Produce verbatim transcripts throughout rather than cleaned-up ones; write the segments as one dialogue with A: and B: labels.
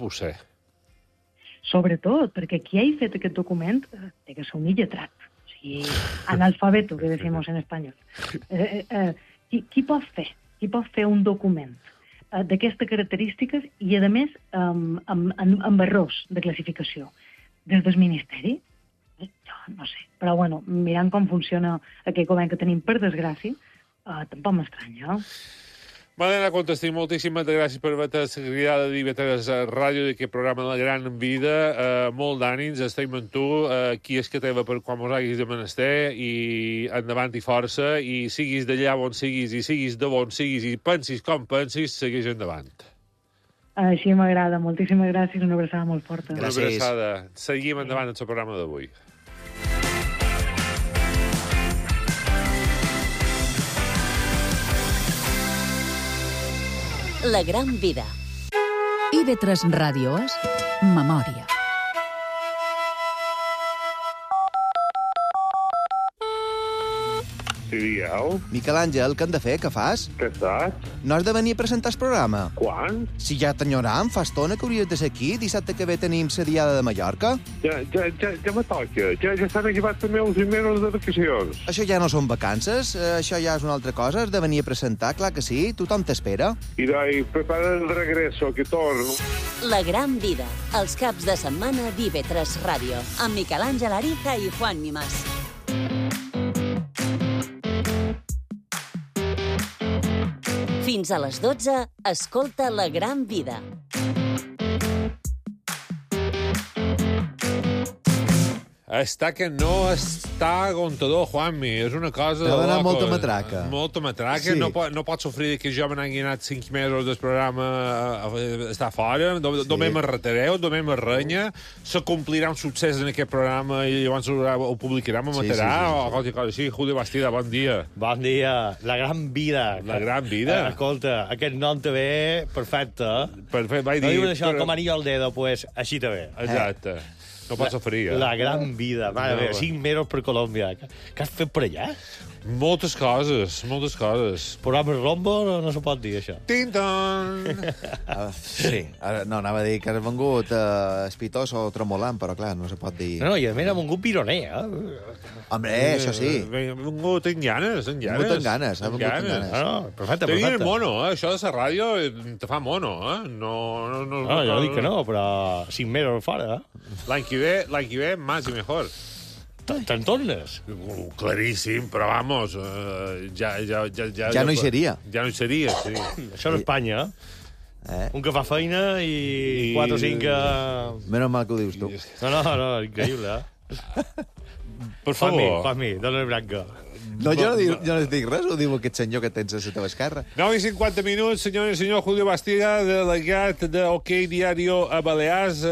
A: puc ser.
B: Sobretot, perquè qui ha fet aquest document eh, té que ser un illetrat. O sigui, analfabeto, que decimos en espanyol. Eh, eh, qui, qui pot fer? Qui pot fer un document eh, d'aquestes característiques i, a més, um, amb, amb, amb errors de classificació? Des del Ministeri? Eh, jo no sé. Però, bueno, mirant com funciona aquest govern que tenim, per desgràcia, eh, tampoc m'estranya.
A: Malena Contestí, moltíssimes gràcies per haver-te cridat d'I V tres Ràdio d'aquest programa de la gran vida. Uh, molt d'ànims, estem amb tu, uh, qui és que teva per quan mos haguis de menester, i endavant i força, i siguis d'allà on siguis, i siguis de on siguis, i pensis com pensis, segueix endavant.
B: Així m'agrada. Moltíssimes gràcies, una abraçada molt forta.
A: Gràcies. Una abraçada. Seguim endavant en el programa d'avui.
C: La gran vida.
D: I V tres Ràdio és memòria.
E: Sí, dieu?
F: Miquel Àngel, què hem de fer? Què fas?
E: Què saps?
F: No has de venir a presentar el programa?
E: Quan?
F: Si ja t'enyoram, fa estona que hauries de ser aquí. Dissabte que ve tenim la Diada de Mallorca.
E: Ja, ja, ja, ja me toca. Ja, ja s'han acabat també els mesos de vacacions.
F: Això ja no són vacances, eh, això ja és una altra cosa. Has de venir a presentar, clar que sí. Tothom t'espera.
E: I dai, prepara el regreso, que torno.
C: La gran vida. Els caps de setmana d'I V tres Ràdio. Amb Miquel Àngel Ariza i Juan Mimás. Fins a les dotze, escolta La gran vida.
A: Està que no està aguantador, Juanmi. És una cosa...
F: T'ha donat
A: loco.
F: molta matraca.
A: Molta matraca.
F: Sí.
A: No, pot, no pot sofrir que jo me n'hagi anat cinc mesos del programa a, a estar fora. Només sí. me retareu, només me renya. Se complirà un succés en aquest programa i llavors ho, ho publicarem, ho matarà, sí, sí, sí, sí. o qualsevol cosa així. Julio Bastida, bon dia.
G: Bon dia. La gran vida.
A: La gran vida.
G: Eh, escolta, aquest nom te ve perfecte.
A: Perfecte, vaig
G: no
A: dir...
G: diuen això
A: però...
G: com anillo al dedo, pues així te ve.
A: Exacte. Eh? No pots oferir, eh?
G: La gran vida. Mare
A: no,
G: meva, cinc mesos per Colòmbia. Què has fet per allà?
A: Moltes coses, moltes coses.
G: Programa rombo no, no se pot dir, això.
A: Tinton!
F: uh, sí, ara, no, anava a dir que has vengut uh, espitós o tremolant, però clar, no se pot dir...
G: No, no, i a més ha vengut pironer, eh?
F: Hombre, eh, això sí.
A: Ha vengut en ganes, en ganes.
F: Ha vengut en ganes, ha vengut en ganes.
G: No, no, perfecte,
A: Tenien
G: perfecte.
A: mono, eh? Això de la ràdio te fa mono, eh? No, no, no,
G: no, jo dic que no, però cinc mesos fora, eh?
A: L'any que ve, l'any que ve, más i mejor.
G: Te'n tornes?
A: Uh, claríssim, però vamos, uh, ja, ja, ja, ja...
F: Ja no hi seria.
A: Ja no hi seria, sí.
G: Això és Espanya, eh? Un que fa feina i, I... quatre o cinc que...
F: Menos mal que ho dius tu.
G: No, no, no, increïble, eh?
A: Per favor.
G: Fa mi, fa mi, dona branca.
F: No, jo no, dic, jo no dic res, ho diu aquest senyor que tens a la teva esquerra.
A: nou i cinquanta minuts, senyor i senyor Julio Bastida, delegat de OK Diario a Balears.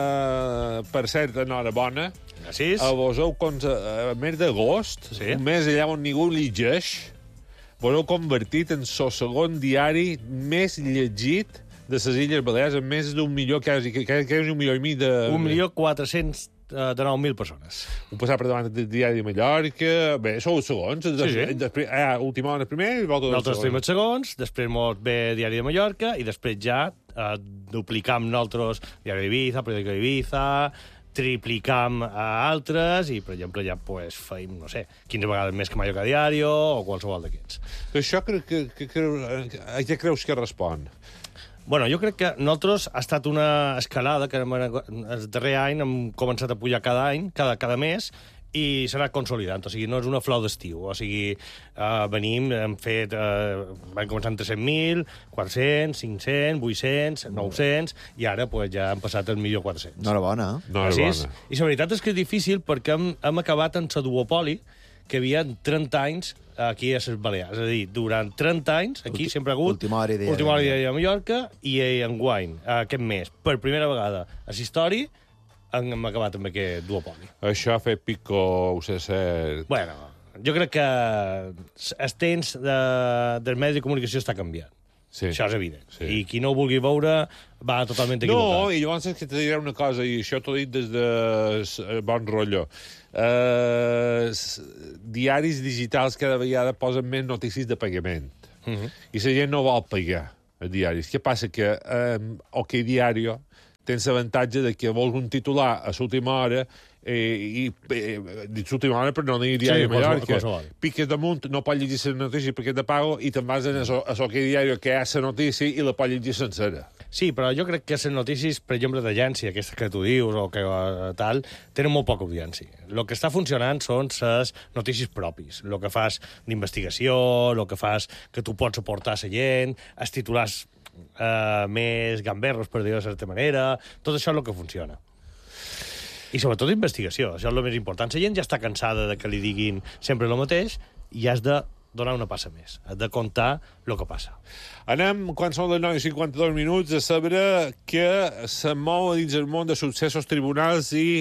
A: Uh, per cert, enhorabona.
G: Gràcies.
A: A vos heu, a mes d'agost, sí. un mes allà on ningú llegeix, vos heu convertit en el segon diari més llegit de les Illes Balears, amb més d'un milió, quasi, quasi un milió i mig de...
G: Un milió quatre-cents de nou mil persones.
A: Un passat per davant del diari de Mallorca... Bé, sou els segons.
G: Sí, sí.
A: Després, eh, última hora primer i volta dels
G: segons. Nosaltres segons, després mos ve Diari de Mallorca i després ja eh, duplicam nosaltres Diari d'Ibiza, Periódico d'Ibiza, triplicam a altres i, per exemple, ja pues, feim, no sé, quinze vegades més que Mallorca Diario o qualsevol d'aquests.
A: Però això crec que, que, que, a què creus que respon?
G: Bueno, jo crec que nosaltres ha estat una escalada que el darrer any hem començat a pujar cada any, cada, cada mes, i s'ha anat consolidant. O sigui, no és una flor d'estiu. O sigui, uh, venim, hem fet... Uh, vam començar amb tres-cents mil, quatre-cents, cinc-cents, vuit-cents, nou-cents, i ara pues, ja hem passat el milió quatre-cents.
F: Enhorabona, eh?
A: Enhorabona.
G: I la veritat és que és difícil perquè hem, hem acabat en la duopoli que havia trenta anys aquí a les Balears. És a dir, durant trenta anys, aquí Ulti, sempre ha hagut...
F: Última hora idea.
G: Última hora idea a Mallorca i enguany, aquest mes, per primera vegada a la història, hem acabat amb aquest duopoli.
A: Això ha fet pico, ho sé ser...
G: Bueno, jo crec que el temps de, dels medis de comunicació està canviant. Sí. Això és evident. Sí. I qui no ho vulgui veure va totalment equivocat.
A: No, i llavors és que te diré una cosa, i això t'ho dit des de bon rotllo. Uh, diaris digitals cada vegada posen més notícies de pagament. Uh-huh. I la gent no vol pagar a diaris. Què passa? Que um, OK Diario tens l'avantatge de que vols un titular a l'última hora, eh, i eh, dic l'última hora, però no ni diari
G: Sí,
A: de Mallorca.
G: qualsevol.
A: Piques damunt, no pots llegir les notícies perquè te pago, i te'n vas a aquell diari que hi ha la notícia i la pots llegir sencera.
G: Sí, però jo crec que les notícies, per exemple, d'agència, aquestes que tu dius o que uh, tal, tenen molt poca audiència. El que està funcionant són les notícies propis. El que fas d'investigació, el que fas que tu pots aportar a la gent, els titulars uh, més gamberros, per dir-ho de certa manera, tot això és el que funciona. I sobretot investigació, això és el més important. La gent ja està cansada de que li diguin sempre el mateix i has de donar una passa més, has de contar el que passa.
A: Anem, quan són les nou i cinquanta-dos minuts, a saber que se mou dins el món de successos tribunals i...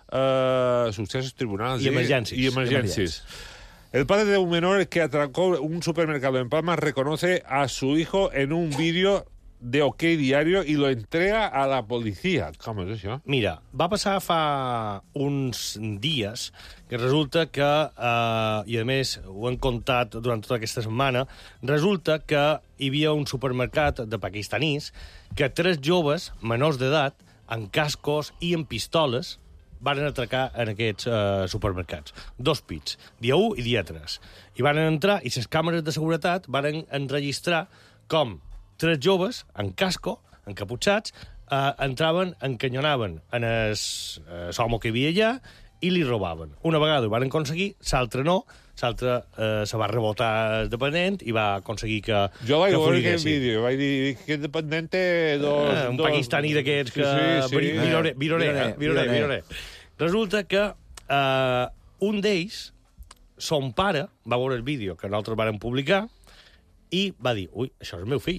A: Uh, successos tribunals
G: I emergències.
A: I emergències. El padre de un menor que atracó un supermercado en Palma reconoce a su hijo en un vídeo de OK Diario y lo entrega a la policía. Com és això?
G: Mira, va passar fa uns dies que resulta que, eh, i a més ho hem contat durant tota aquesta setmana, resulta que hi havia un supermercat de pakistanís que tres joves menors d'edat, amb cascos i amb pistoles, van atracar en aquests eh, supermercats. Dos pits, dia u i dia tres. I van entrar, i les càmeres de seguretat van enregistrar com tres joves, en casco, encaputxats, eh, entraven, encanyonaven en el eh, homo que hi havia allà i li robaven. Una vegada ho van aconseguir, l'altre no, l'altre eh, se va rebotar el dependent i va aconseguir que
A: Jo vaig
G: que
A: veure
G: fuguessin.
A: aquest vídeo, vaig dir que el dependent té dos...
G: Eh, un
A: dos...
G: pakistaní d'aquests que...
A: Sí, sí, sí.
G: Viroré, viroré,
F: Viroré,
G: viroré,
F: viroré.
G: viroré. Resulta que eh, un d'ells, son pare, va veure el vídeo que nosaltres vàrem publicar i va dir, ui, això és el meu fill.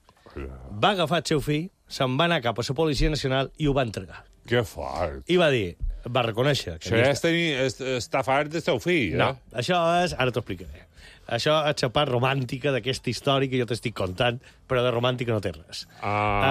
G: Va agafar el seu fill, se'n va anar cap a la Policia Nacional i ho va entregar.
A: Que fort.
G: I va dir, va reconèixer... Que
A: Això
G: havia
A: és tenir, és, està fart del teu fill, eh?
G: No, això és... Ara t'ho explicaré. Això és la part romàntica d'aquesta història que jo t'estic contant, però de romàntica no té res.
A: Ah.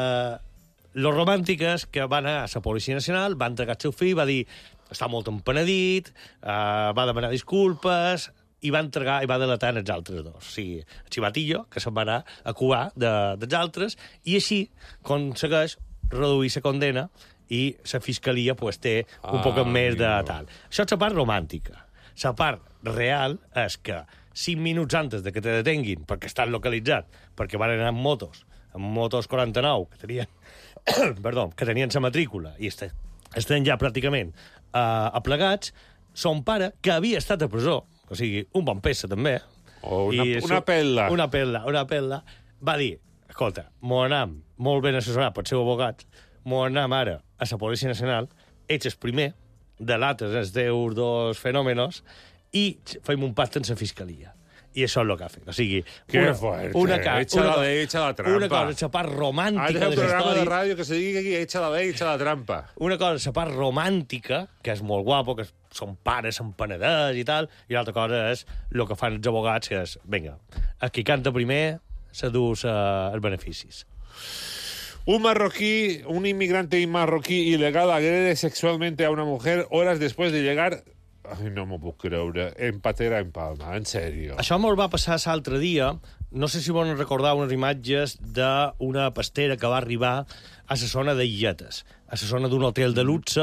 G: Uh, lo romàntic és que va anar a la Policia Nacional, va entregar el seu fill, va dir està molt empenedit, uh, va demanar disculpes, i va entregar i va delatar els altres dos. O sigui, el xivatillo, que se'n va anar a cubar de, dels altres, i així aconsegueix reduir la condena i la fiscalia pues, té un
A: Ah,
G: poc més de
A: amigo.
G: tal. Això és la part romàntica. La part real és que cinc minuts antes de que te detenguin, perquè estan localitzat, perquè van anar amb motos, amb motos quaranta-nou, que tenien, perdó, que tenien la matrícula, i est estan ja pràcticament uh, aplegats, son pare, que havia estat a presó, o sigui, un bon peça, també.
A: O una,
G: I
A: una
G: so-
A: pella.
G: Una pella, una pella. Va dir, escolta, m'ho anam molt ben assessorat pel seu abogat, m'ho anam ara a la Policia Nacional, ets el primer, delates els teus dos fenòmenos i fem un pacte amb la fiscalia. I això és el que ha fet. O sigui,
A: Que
G: una,
A: fuerte.
G: una, ca-
A: Echa
G: una,
A: la ley, echa la trampa.
G: una cosa és la part romàntica
A: Ara
G: de
A: un
G: la
A: programa de
G: història.
A: ràdio que se digui aquí, echa la ley, echa la trampa.
G: Una cosa és la part romàntica, que és molt guapo, que són pares, són panaders i tal, i l'altra cosa és el que fan els abogats, que és, vinga, el que canta primer s'adús uh, els beneficis.
A: Un marroquí, un inmigrante marroquí ilegal agrede sexualmente a una mujer horas después de llegar... Ai, no m'ho puc creure. En Patera, en Palma, en sèrio.
G: Això molt va passar l'altre dia. No sé si volen recordar unes imatges d'una pastera que va arribar a la zona d'Illetes, a la zona d'un hotel de luxe,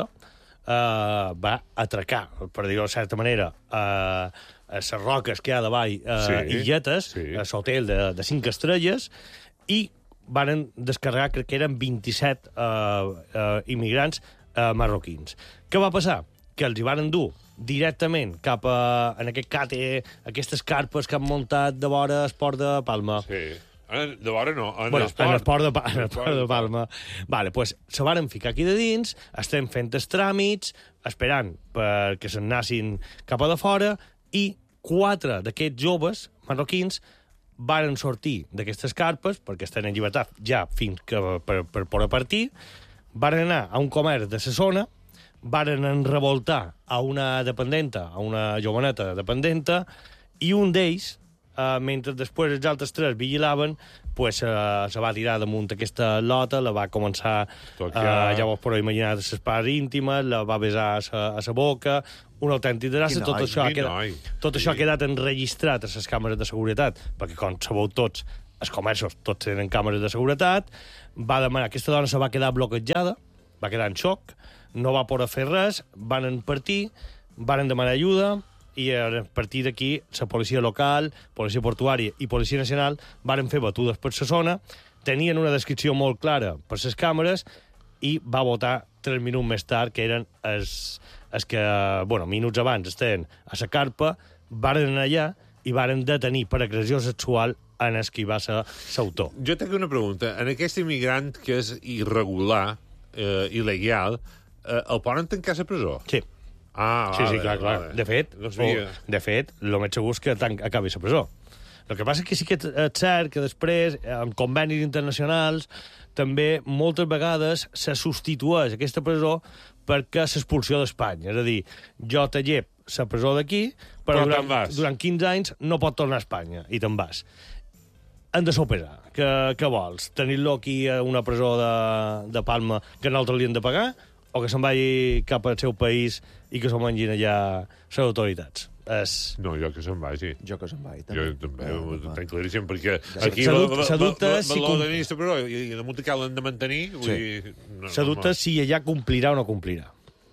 G: eh, va atracar, per dir-ho de certa manera, eh, a les roques que hi ha davall eh,
A: Sí,
G: Illetes,
A: sí.
G: a l'hotel de, de cinc estrelles, i van descarregar, crec que eren vint-i-set eh, eh, immigrants eh, marroquins. Què va passar? Que els hi van endur directament cap a, en aquest càter, aquestes carpes que han muntat de vora el port de Palma.
A: Sí. En, de vora no, en
G: Bueno,
A: l'esport.
G: en el port de, Pa- en el port de Palma. Vale, pues, se varen ficar aquí de dins, estem fent els tràmits, esperant perquè se'n nassin cap a de fora, i quatre d'aquests joves marroquins varen sortir d'aquestes carpes, perquè estan en llibertat ja fins que per, per poder partir, varen anar a un comerç de la zona, varen enrevoltar a una dependenta, a una joveneta dependenta, i un d'ells, eh, mentre després els altres tres vigilaven, pues, eh, se va tirar damunt aquesta lota, la va començar,
A: Tocar.
G: eh, ja vos podeu imaginar, les parts íntimes, la va besar a sa, a sa boca, un autèntic desastre.
F: Quin
G: Tot,
F: noi,
G: això ha
A: quin
G: quedat,
A: noi.
G: tot
A: Sí.
G: això ha quedat enregistrat a les càmeres de seguretat, perquè, com sabeu tots, els comerços tots tenen càmeres de seguretat, va demanar, aquesta dona se va quedar bloquejada, va quedar en xoc, no va poder fer res, van partir, van demanar ajuda, i a partir d'aquí la policia local, policia portuària i policia nacional van fer batudes per la zona, tenien una descripció molt clara per les càmeres i va votar tres minuts més tard, que eren els, els que, bueno, minuts abans estaven a la carpa, varen anar allà i varen detenir per agressió sexual en el que va ser l'autor.
A: Jo tinc una pregunta. En aquest immigrant que és irregular, eh, il·legal, eh, el poden tancar a la presó?
G: Sí.
A: Ah,
G: sí,
A: vale,
G: sí, clar, clar.
A: vale.
G: De fet,
A: No
G: o,
A: sabia.
G: de fet, el més segur és que tan, acabi a la presó. El que passa és que sí que és cert que després, amb convenis internacionals, també moltes vegades se substitueix aquesta presó perquè s'expulsió d'Espanya. És a dir, jo te llep la presó d'aquí, però,
A: Però te'n
G: durant,
A: vas.
G: durant quinze anys no pot tornar a Espanya, i te'n vas. Han de sopesar. Què, què vols? Tenir-lo aquí a una presó de, de Palma que nosaltres li hem de pagar, o que se'n vagi cap al seu país i que s'ho mengin allà les autoritats? És...
A: No, jo que se'n vagi.
F: Jo que se'n vaig,
A: Jo
F: també.
A: també,
F: No,
A: ho
F: no.
A: tenc claríssim, perquè aquí
G: S'ha
A: va-
G: dut-
A: va-
G: s'ha dut
A: va-
G: si
A: va-
G: com-
A: va- de però i, i damunt que l'han de mantenir, vull
F: Sí.
A: dir... No,
G: Se
A: no,
G: dubta si allà complirà o no complirà.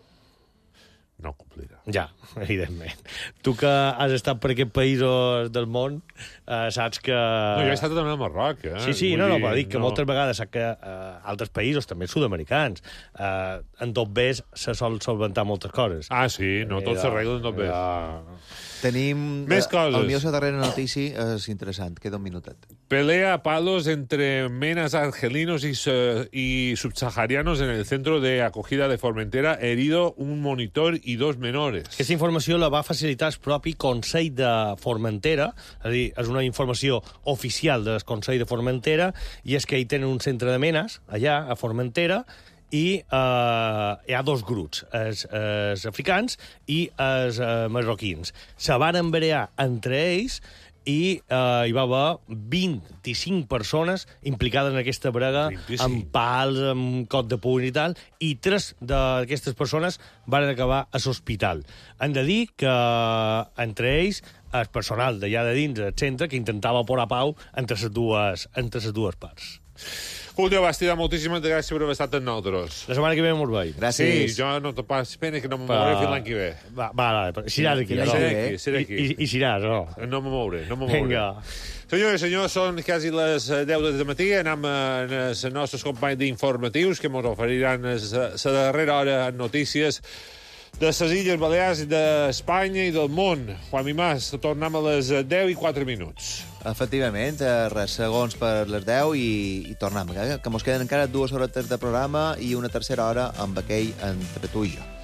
A: No complirà.
G: Ja, evidentment. Tu que has estat per aquests països del món, eh, saps que...
A: No, jo he estat també al Marroc, eh?
G: Sí, sí,
A: Vull
G: no, no,
A: dir,
G: però dic que moltes vegades saps que eh, altres països, també sud-americans, eh, en tot bé se sol solventar moltes coses.
A: Ah, sí, no, tot s'arregla en tot bé.
G: Eh,
F: Tenim...
A: Més
F: eh,
A: coses.
F: El millor la darrera notícia és interessant. Queda un minutet.
A: Pelea a palos entre menas argelinos y, su- y subsaharianos en el centro de acogida de Formentera, herido un monitor y dos menores.
G: Aquesta informació la va facilitar el propi Consell de Formentera, és a dir, és una informació oficial del Consell de Formentera, i és que hi tenen un centre de menes, allà, a Formentera, i eh, hi ha dos grups, els, els africans i els eh, marroquins. Se van embarear entre ells i eh, hi va haver vint-i-cinc persones implicades en aquesta brega,
A: vint-i-cinc.
G: amb pals, amb cot de puny i tal, i tres d'aquestes persones van acabar a l'hospital. Han de dir que entre ells el personal d'allà de dins del centre que intentava posar pau entre les dues, entre les dues parts.
A: Julio Bastida, moltíssimes gràcies per haver estat amb nosaltres.
G: La setmana que ve mos veiem.
F: Gràcies.
A: Sí, jo no te pas pena que no me
G: Pa-
A: mouré fins l'any que ve.
G: Va, va, va, seràs aquí,
F: L'any
G: no?
F: que
A: Seré
F: ve.
A: aquí, seré
G: I,
A: aquí.
G: i, i seràs, no?
A: No me mouré, no me mouré.
G: Vinga.
A: Senyores i senyors, són quasi les deu de matí. Anem a els nostres companys d'informatius que ens oferiran la darrera hora en notícies de les Illes Balears, d'Espanya i del món. Juan Mimàs, tornem a les deu i quatre minuts.
F: Efectivament, eh, res, segons per les deu i, i tornem. Que, que mos queden encara dues horetes de programa i una tercera hora amb aquell entre tu i jo.